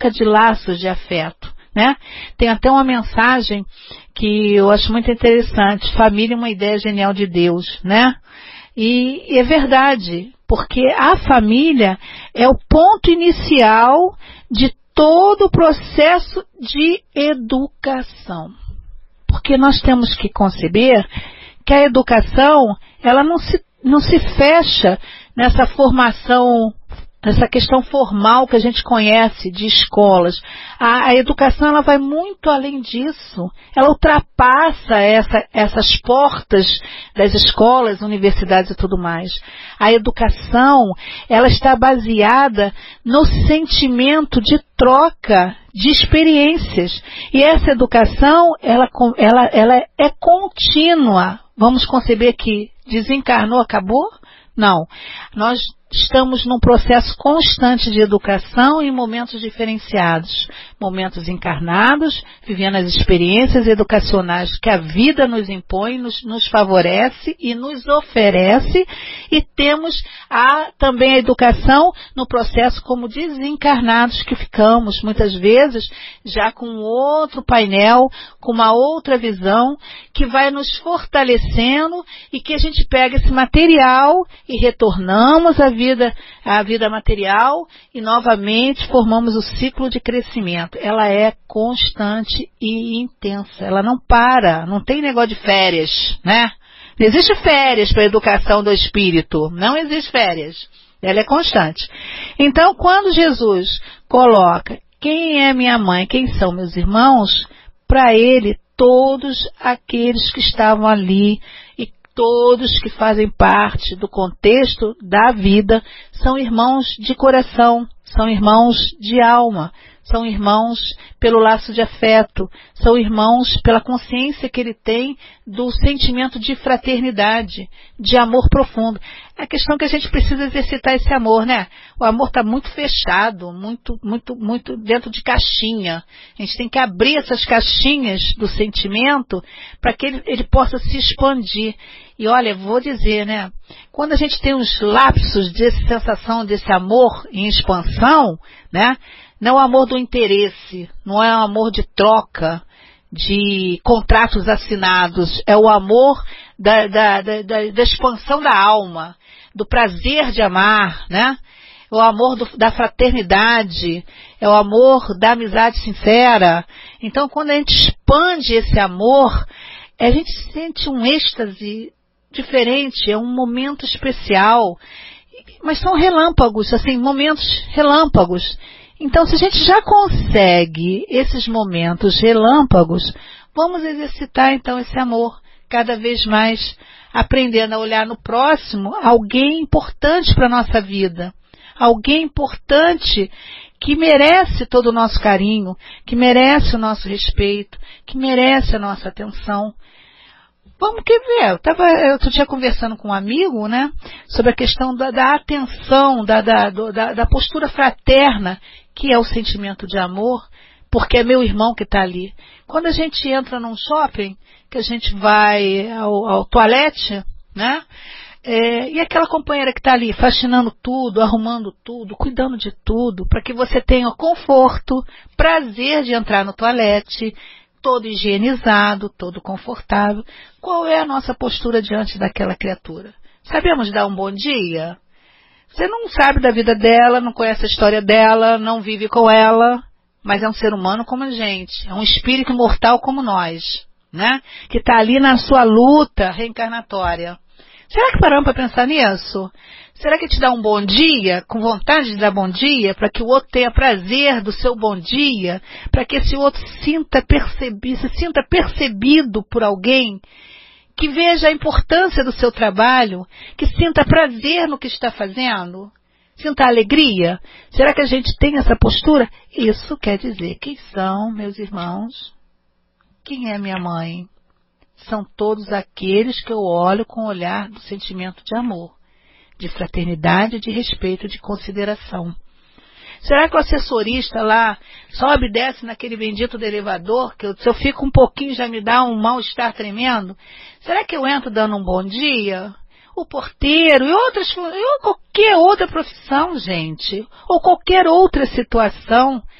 troca de laços de afeto, né? Tem até uma mensagem que eu acho muito interessante: família é uma ideia genial de Deus, né? E é verdade, porque a família é o ponto inicial de todo o processo de educação. Porque nós temos que conceber que a educação, ela não se fecha nessa formação, nessa questão formal que a gente conhece de escolas. A educação, ela vai muito além disso. Ela ultrapassa essas portas das escolas, universidades e tudo mais. A educação, ela está baseada no sentimento de troca de experiências. E essa educação, ela é contínua. Vamos conceber que desencarnou, acabou? Não. Nós estamos num processo constante de educação em momentos diferenciados. Momentos encarnados, vivendo as experiências educacionais que a vida nos impõe, nos favorece e nos oferece. E temos também a educação no processo como desencarnados que ficamos, muitas vezes, já com outro painel, com uma outra visão, que vai nos fortalecendo e que a gente pega esse material e retornamos à vida material e novamente formamos o ciclo de crescimento. Ela é constante e intensa, ela não para, não tem negócio de férias, né? Não existe férias para a educação do espírito, não existe férias, ela é constante. Então, quando Jesus coloca quem é minha mãe, quem são meus irmãos, para ele todos aqueles que estavam ali e todos que fazem parte do contexto da vida são irmãos de coração, são irmãos de alma, são irmãos pelo laço de afeto, são irmãos pela consciência que ele tem do sentimento de fraternidade, de amor profundo. É a questão que a gente precisa exercitar esse amor, né? O amor está muito fechado, muito dentro de caixinha. A gente tem que abrir essas caixinhas do sentimento para que ele possa se expandir. E olha, vou dizer, né? Quando a gente tem uns lapsos de sensação desse amor em expansão, né? Não é o amor do interesse, não é o amor de troca, de contratos assinados, é o amor da expansão da alma, do prazer de amar, né? É o amor da fraternidade, é o amor da amizade sincera. Então, quando a gente expande esse amor, a gente sente um êxtase diferente, é um momento especial, mas são relâmpagos, assim, momentos relâmpagos. Então, se a gente já consegue esses momentos relâmpagos, vamos exercitar então esse amor cada vez mais, aprendendo a olhar no próximo alguém importante para a nossa vida, alguém importante que merece todo o nosso carinho, que merece o nosso respeito, que merece a nossa atenção. Vamos que ver, eu tinha conversando com um amigo, né, sobre a questão da atenção, da postura fraterna, que é o sentimento de amor, porque é meu irmão que está ali. Quando a gente entra num shopping, que a gente vai ao toalete, né, e aquela companheira que está ali faxinando tudo, arrumando tudo, cuidando de tudo, para que você tenha o conforto, prazer de entrar no toalete, todo higienizado, todo confortável. Qual é a nossa postura diante daquela criatura? Sabemos dar um bom dia? Você não sabe da vida dela, não conhece a história dela, não vive com ela, mas é um ser humano como a gente, é um espírito mortal como nós, né? Que está ali na sua luta reencarnatória. Será que paramos para pensar nisso? Será que te dá um bom dia, com vontade de dar bom dia, para que o outro tenha prazer do seu bom dia, para que esse outro se sinta percebido por alguém, que veja a importância do seu trabalho, que sinta prazer no que está fazendo, sinta alegria? Será que a gente tem essa postura? Isso quer dizer, quem são meus irmãos? Quem é minha mãe? São todos aqueles que eu olho com o olhar do sentimento de amor, de fraternidade, de respeito, de consideração. Será que o assessorista lá sobe e desce naquele bendito do elevador, que se eu fico um pouquinho já me dá um mal-estar tremendo? Será que eu entro dando um bom dia? O porteiro ou qualquer outra profissão, gente, ou qualquer outra situação,